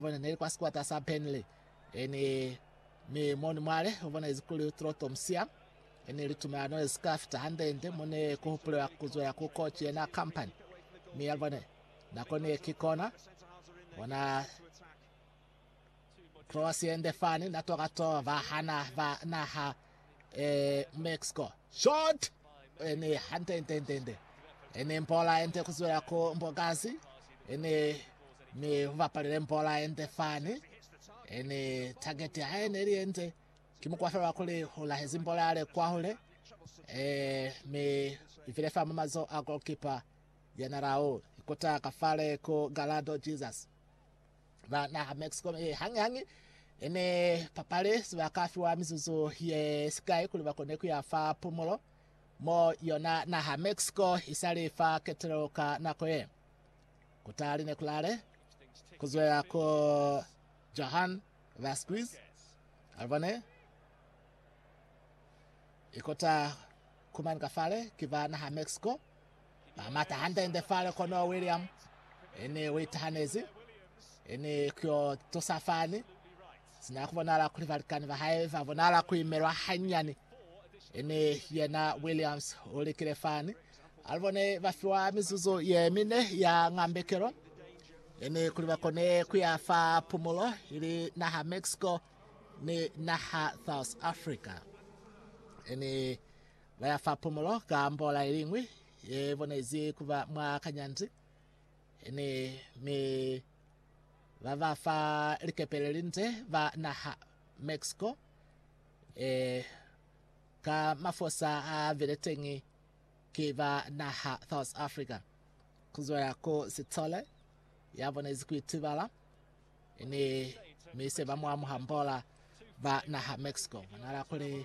vona neli kwa squata sa Penley eni mi moni mwale vona izikuli trotomsia eni litumano escafta handende mone kuhupulwa kuzoya ku coach na company mi albane nakone kikona wana cross yende fani natoka to vahana va naha Mexico shot eni handende eni mpola ente kuzoya ku Mbogazi eni mi vapalile mpola ente fani eni target ya ene ente kimukwafela kuli hula hezimbola ale kwa hule mi ifilefa mamazo a goalkeeper General ikota kafale ko Galado Jesus va na Mexico hangi ene papale siba kafi wa mizuzu ye sky kuli bakone kuya fa pumulo mo yona na Mexico isali fa ketero ka nakoye kutali ne kulale kuzoya ko Johan Vasquez alvane ikota kuman kafale kiva na Mexico mata handa ende fale kono William ene witahanezi ene kyo tosafani sina kubonala kuri valikani vahaiva vonala kuimerwa hanyani ene yena Williams olikire fani alvone vafiwa mizuzo yemine ya ngambekero ene kuri bakone kuyafa pumulo ili naha Mexico ni naha South Africa ene vayafa pumulo kambola ilingwi yevonezi kuva mwa kanyanzi ene mi vavafa likepelelinze va naha Mexico ka mafosa a viletengi kiva naha South Africa kuzoya ko sitole yavonezi kuitibala ene mise vamwa muhambola va naha Mexico manala kuli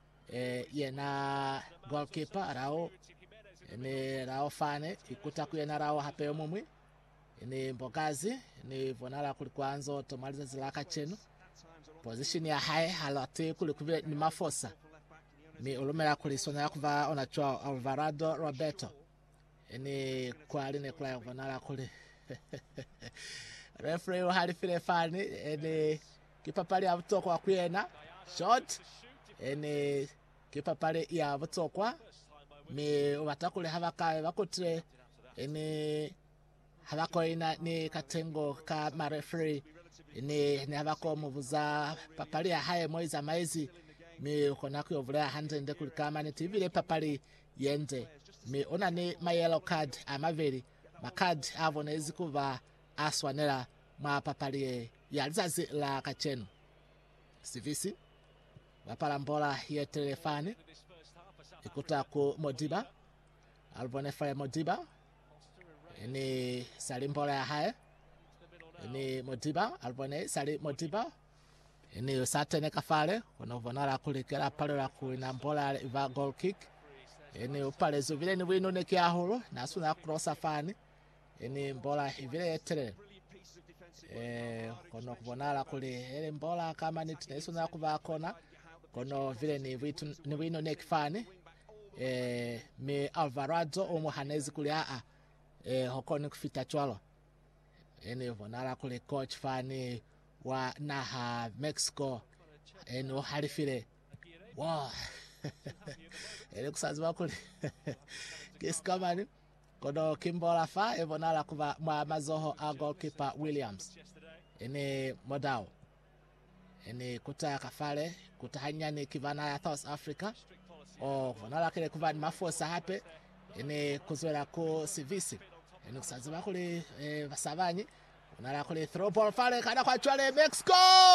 yena goalkeeper arao ene rao fane ikuta kuyena rao hape mumwi ene Mbogazi ene vonala kuli kwanzo tomaliza zilaka chenu position ya high halate kuli kuve ni mafosa mi ulumela kuli sona yakuva onachwa Alvarado Roberto ene kwali ne kula vonala kuli referee hali file fani ene kipapali ya butoko kuyena shot ene kipapali ya butoko mi watakule havaka bakutire ene havako ina ni katengo ka marefree ne havako mubuza papali ya haye moiza maizi mi ukona kuyovulea handende kulikama ni tivile papali yende mi ona ni ma yellow card amaveri makad avona ezikuva aswanela mwa papali ya lizazi la kachenu sivisi wapala mbola ye telefani ikuta ku Modiba albone fire Modiba eni sali mbola ya hae eni Modiba albone sali Modiba eni usatene kafale konovonala kulikela pale la kuina mbola iva goal kick eni upale zuvile ni winu neki ahuru nasuna krosa fani eni mbola ivile yetere kono kubonala kuli ele mbola kama ni tunaisuna kuva kona kono vile ni winu neki fani mi Alvarado omuhanezi kuli hokoni kufita chwalo eni vonala kuli coach fani wa naha Mexico eni uhalifile wow ele kusaziwa kuli kiskamani kono kimbola fa evonala kuva mwa mazoho a goalkeeper Williams eni modao eni kuta kafale kutahanyani kivana ya South Africa o vonala kile kuva ni mafosa hape eni kuzwela ku sivisi eni kusaziwa kuli vasavanyi vonala kuli throw ball fale kada kwa chwale Mexico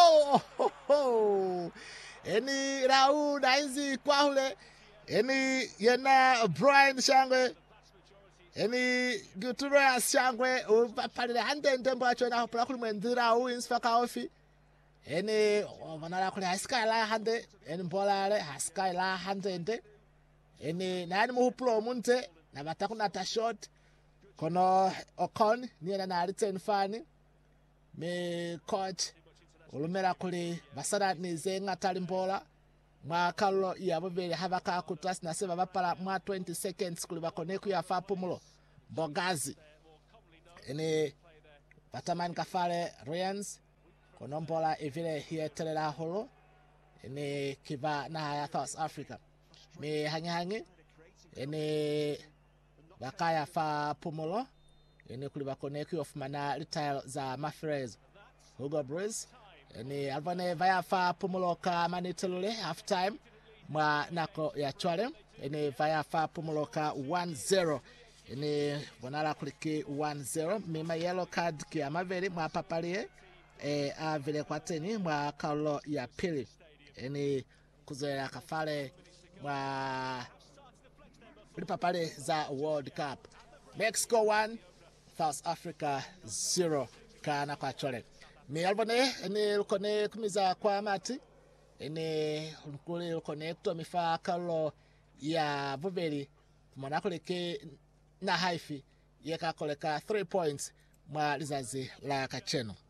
eni rau nainzi kwa hule eni yena Brian Shangwe eni Guturo Shangwe upapalile handende mbacho na hopula kuli mwendira wins faka ofi eni vanala kuli haskai la hande eni mbola ale haskai la handende eni nani muhuplo munte na batakuna ta shot kono Ocon niena na return fani me coach ulumela kuli basana nize ngatali mbola mwa kalo yabo bele havaka kutras na seba bapala mwa 20 seconds kuli bakone ku ya fa pumulo Mbogazi ene Bataman kafale Ryans konombola ivile hietelela holo ene kiva na ya South Africa me hangi ene bakaya fa pumulo ene kuli bakone of mana retail za Mafrez Hugo Bruce ene albane vaya fa pumulo ka manitelule half time mwa nako ya chwale ene vaya fa pumulo ka 1-0 ene bonala kuliki 1-0 mima yellow card ki amaveri mwa papalie avile kwa teni mwa kaulo ya pili ene kuzoea kafale mwa papale za World Cup. Mexico 1 South Africa 0 kana kwa chole mi albone ene lukone kumiza kwa mati ene lukule lukone kutomifa kaulo ya vuveli kumona kuleke na haifi yeka koleka 3 points mwa lizazi la kacheno